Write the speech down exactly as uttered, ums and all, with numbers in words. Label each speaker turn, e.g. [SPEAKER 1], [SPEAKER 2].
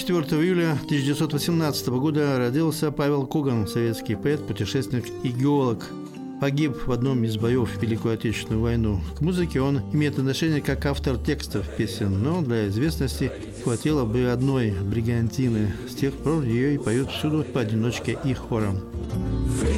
[SPEAKER 1] четвёртого июля тысяча девятьсот восемнадцатого года родился Павел Коган, советский поэт, путешественник и геолог. Погиб в одном из боев в Великую Отечественную войну. К музыке он имеет отношение как автор текстов песен, но для известности хватило бы одной бригантины. С тех пор ее и поют всюду поодиночке и хором.